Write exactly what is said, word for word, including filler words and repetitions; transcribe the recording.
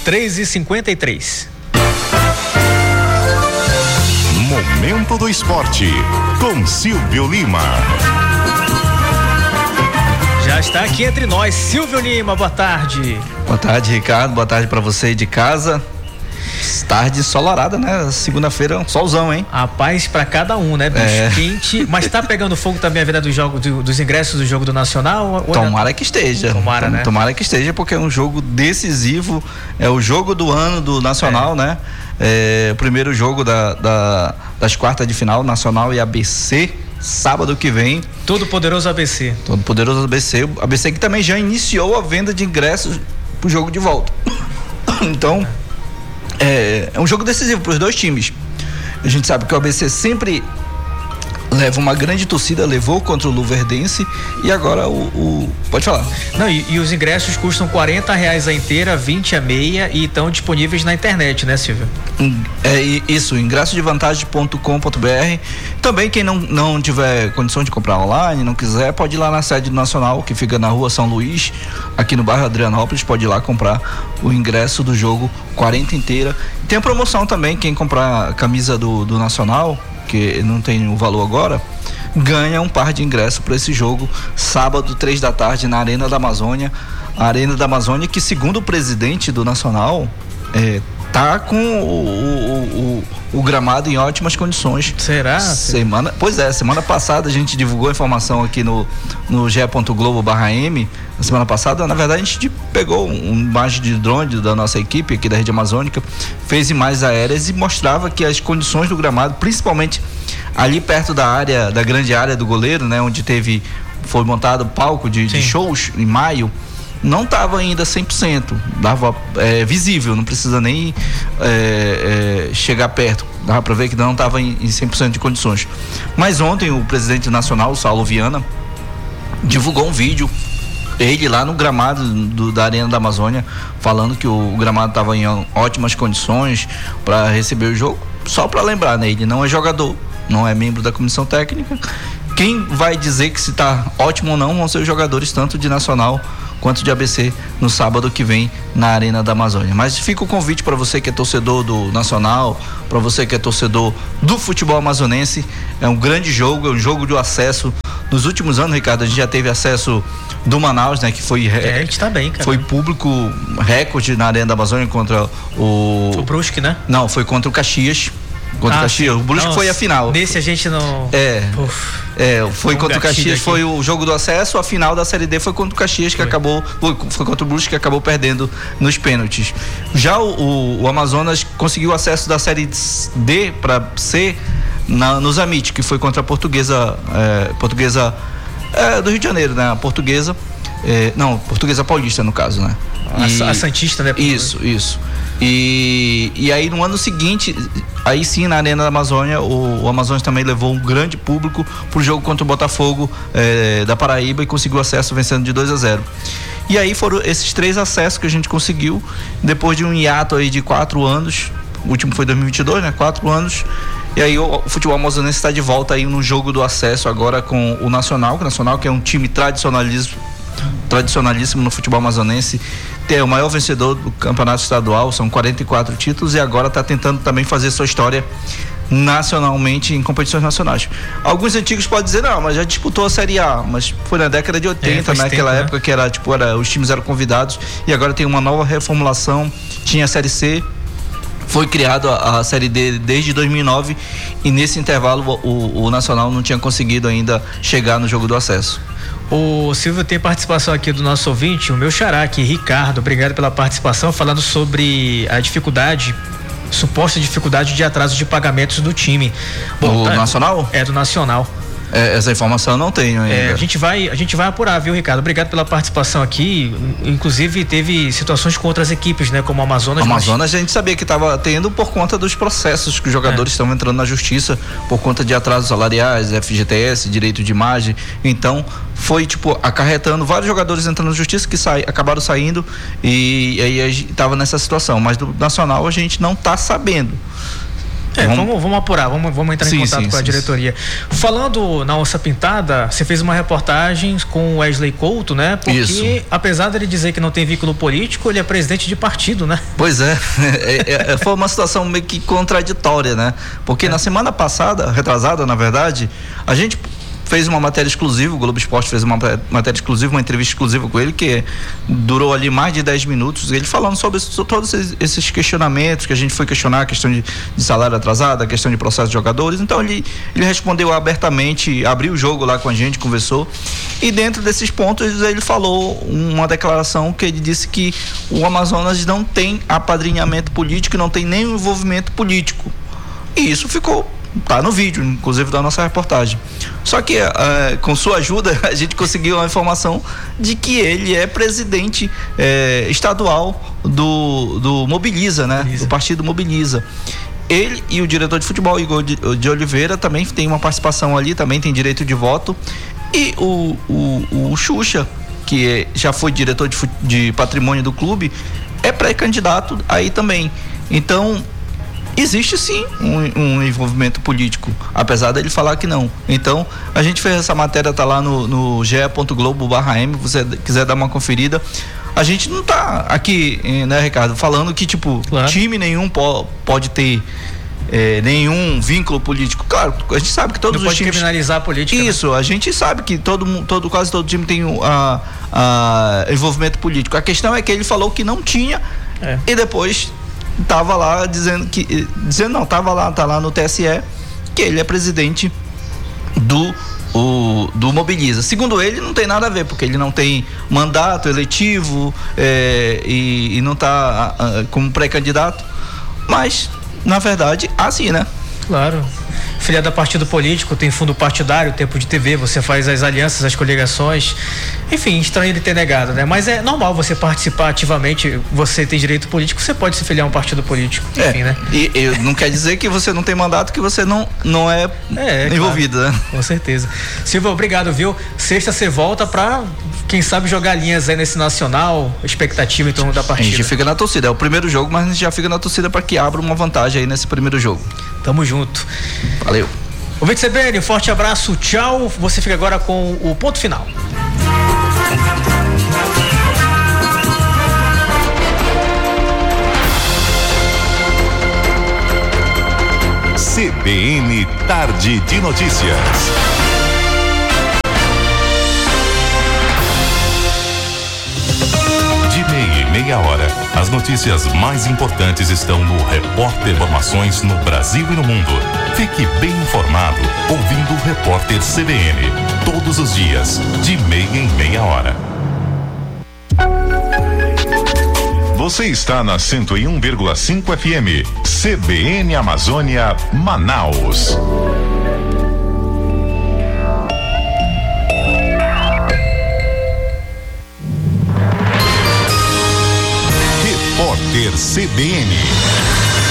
três e cinquenta e três. Momento do Esporte, com Silvio Lima. Já está aqui entre nós, Silvio Lima, boa tarde. Boa tarde, Ricardo, boa tarde para você de casa. Tarde ensolarada, né? Segunda-feira, um solzão, hein? A paz para cada um, né? Bicho é. quente, mas tá pegando fogo também a venda do jogo, do, dos ingressos do jogo do Nacional? Tomara que esteja. Tomara, né? Tomara que esteja, porque é um jogo decisivo, é o jogo do ano do Nacional, é. né? É o primeiro jogo da, da, das quartas de final, Nacional e A B C, sábado que vem. Todo poderoso A B C. Todo poderoso A B C. A B C que também já iniciou a venda de ingressos pro jogo de volta. Então, é, é um jogo decisivo para os dois times. A gente sabe que o A B C sempre leva uma grande torcida, levou contra o Luverdense e agora o, o pode falar. Não, e, e os ingressos custam quarenta reais a inteira, vinte a meia e estão disponíveis na internet, né, Silvio? É isso, ingresso de vantagem ponto com ponto b r. Também quem não, não tiver condição de comprar online, não quiser, pode ir lá na sede do Nacional, que fica na rua São Luís, aqui no bairro Adrianópolis, pode ir lá comprar o ingresso do jogo quarenta inteira. Tem a promoção também, quem comprar a camisa do, do Nacional, que não tem o valor agora, ganha um par de ingressos para esse jogo, sábado, três da tarde, na Arena da Amazônia. A Arena da Amazônia, que segundo o presidente do Nacional, é, tá com o, o, o, o gramado em ótimas condições. Será? Semana, pois é, semana passada a gente divulgou a informação aqui no, no ge ponto globo barra m. Na semana passada, na verdade, a gente pegou uma imagem de drone da nossa equipe aqui da Rede Amazônica, fez imagens aéreas e mostrava que as condições do gramado, principalmente ali perto da área, da grande área do goleiro, né, onde teve, foi montado palco de, de shows em maio, não estava ainda cem por cento, dava é, visível, não precisa nem é, é, chegar perto, dava para ver que não estava em, em cem por cento de condições. Mas ontem o presidente nacional, o Saulo Viana, divulgou um vídeo, ele lá no gramado do, da Arena da Amazônia, falando que o, o gramado estava em ótimas condições para receber o jogo. Só para lembrar, né, ele não é jogador, não é membro da comissão técnica. Quem vai dizer que se está ótimo ou não vão ser os jogadores tanto de Nacional quanto de A B C no sábado que vem na Arena da Amazônia. Mas fica o convite para você que é torcedor do Nacional, para você que é torcedor do futebol amazonense. É um grande jogo, é um jogo de acesso. Nos últimos anos, Ricardo, a gente já teve acesso do Manaus, né? Que foi é, a gente tá bem, cara. Foi público recorde na Arena da Amazônia contra o... O Brusque, né? Não, foi contra o Caxias. Contra ah, o Caxias. Sim. O Brusque Nossa, foi a final. Nesse a gente não... É. Uf, é foi um contra o Caxias, aqui. Foi o jogo do acesso. A final da Série D foi contra o Caxias, que foi. acabou... Foi, foi contra o Brusque, que acabou perdendo nos pênaltis. Já o, o, o Amazonas conseguiu acesso da Série D para C na, no Zamit, que foi contra a Portuguesa... É, portuguesa é, do Rio de Janeiro, né? A Portuguesa... É, não, Portuguesa Paulista, no caso, né? E, a, a Santista, né? Isso, isso. E, e aí no ano seguinte, aí sim na Arena da Amazônia, o, o Amazonas também levou um grande público pro jogo contra o Botafogo é, da Paraíba e conseguiu acesso vencendo de dois a zero. E aí foram esses três acessos que a gente conseguiu depois de um hiato aí de quatro anos. O último foi dois mil e vinte e dois, né? Quatro anos. E aí o, o futebol amazonense está de volta aí no jogo do acesso agora com o Nacional, o Nacional que é um time tradicionalismo tradicionalíssimo no futebol amazonense, é o maior vencedor do campeonato estadual, são quarenta e quatro títulos e agora está tentando também fazer sua história nacionalmente em competições nacionais. Alguns antigos podem dizer, não, mas já disputou a Série A, mas foi na década de oitenta, é, naquela tempo, época, né? Que era tipo, era, os times eram convidados e agora tem uma nova reformulação, tinha a Série C, foi criado a, a Série D desde dois mil e nove e nesse intervalo o, o Nacional não tinha conseguido ainda chegar no jogo do acesso. O Silvio, tem participação aqui do nosso ouvinte, o meu xará aqui, Ricardo, obrigado pela participação, falando sobre a dificuldade, suposta dificuldade de atraso de pagamentos do time. Bom, do tá, Nacional? É, do Nacional. É, essa informação eu não tenho ainda. É, a gente vai, a gente vai apurar, viu, Ricardo? Obrigado pela participação aqui. Inclusive teve situações com outras equipes, né? Como o Amazonas. Amazonas mas... a gente sabia que estava tendo por conta dos processos que os jogadores estão é. entrando na justiça por conta de atrasos salariais, F G T S, direito de imagem. Então foi tipo acarretando vários jogadores entrando na justiça que sai, acabaram saindo e aí a gente estava nessa situação. Mas do Nacional a gente não está sabendo. É, vamos, vamos, vamos apurar, vamos, vamos entrar sim, em contato sim, com a sim, diretoria. Sim. Falando na Onça Pintada, você fez uma reportagem com o Wesley Couto, né? Porque, Isso. apesar dele dizer que não tem vínculo político, ele é presidente de partido, né? Pois é, é, é foi uma situação meio que contraditória, né? Porque é. na semana passada, retrasada, na verdade, a gente fez uma matéria exclusiva, o Globo Esporte fez uma matéria exclusiva, uma entrevista exclusiva com ele, que durou ali mais de dez minutos, ele falando sobre todos esses questionamentos que a gente foi questionar, a questão de, de salário atrasado, a questão de processo de jogadores. Então ele, ele respondeu abertamente, abriu o jogo lá com a gente, conversou, e dentro desses pontos ele falou uma declaração que ele disse que o Amazonas não tem apadrinhamento político, não tem nenhum envolvimento político, e isso ficou tá no vídeo, inclusive da nossa reportagem. Só que uh, com sua ajuda a gente conseguiu a informação de que ele é presidente eh, estadual do, do Mobiliza, né? Mobiliza. Do partido Mobiliza. Ele e o diretor de futebol, Igor de, de Oliveira, também tem uma participação ali, também tem direito de voto. E o, o, o Xuxa, que é, já foi diretor de, de patrimônio do clube, é pré-candidato aí também. Então existe sim um, um envolvimento político, apesar dele falar que não. Então, a gente fez essa matéria, tá lá no, no ge ponto globo barra m, se você quiser dar uma conferida. A gente não tá aqui, né, Ricardo, falando que, tipo, claro, time nenhum po- pode ter é, nenhum vínculo político. Claro, a gente sabe que todos não os times... Não pode criminalizar a política. Isso, né? A gente sabe que todo, todo, quase todo time tem um a, a envolvimento político. A questão é que ele falou que não tinha, é. e depois tava lá dizendo que, dizendo não, tava lá, tá lá no T S E, que ele é presidente do, o, do Mobiliza. Segundo ele, não tem nada a ver, porque ele não tem mandato eletivo é, e, e não tá a, a, como pré-candidato, mas na verdade, assim, né? Claro. Filiado a partido político, tem fundo partidário, tempo de T V, você faz as alianças, as coligações. Enfim, estranho ele ter negado, né? Mas é normal você participar ativamente, você tem direito político, você pode se filiar a um partido político. Enfim, é, né? E, e não quer dizer que você não tem mandato, que você não, não é, é envolvido, claro, né? Com certeza. Silvio, obrigado, viu? Sexta você volta pra, quem sabe, jogar linhas aí nesse Nacional, expectativa em torno da partida. A gente fica na torcida, é o primeiro jogo, mas a gente já fica na torcida para que abra uma vantagem aí nesse primeiro jogo. Tamo junto. Valeu. Ouvinte C B N, um forte abraço, tchau. Você fica agora com o ponto final. C B N Tarde de Notícias. Meia hora. As notícias mais importantes estão no Repórter Informações no Brasil e no mundo. Fique bem informado ouvindo o Repórter C B N. Todos os dias, de meia em meia hora. Você está na cento e um vírgula cinco F M. C B N Amazônia, Manaus. Repórter C B N.